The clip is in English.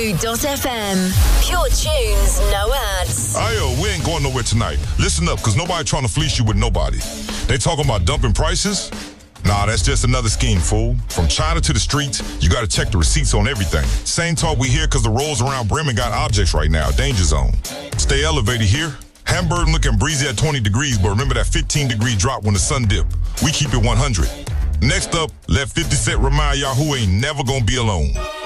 Zoo.fm. Pure tunes, no ads. We ain't going nowhere tonight. Listen up, because nobody trying to fleece you with nobody. They talking about dumping prices? Nah, that's just another scheme, fool. From China to the streets, you gotta check the receipts on everything. Same talk we hear because the roads around Bremen got objects right now. Danger zone. Stay elevated here. Hamburg looking breezy at 20 degrees, but remember that 15-degree drop when the sun dip. We keep it 100. Next up, let 50 Cent remind y'all who ain't never gonna be alone.